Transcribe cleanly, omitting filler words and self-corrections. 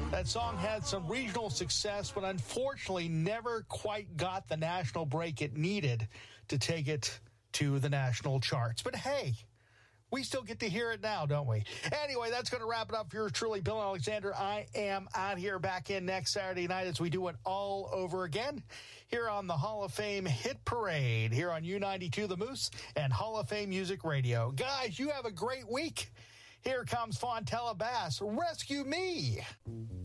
That song had some regional success, but unfortunately never quite got the national break it needed to take it to the national charts. But hey, we still get to hear it now, don't we? Anyway, that's going to wrap it up for yours truly, Bill Alexander. I am out here back in next Saturday night as we do it all over again here on the Hall of Fame Hit Parade here on U92 The Moose and Hall of Fame Music Radio. Guys, you have a great week. Here comes Fontella Bass. Rescue Me.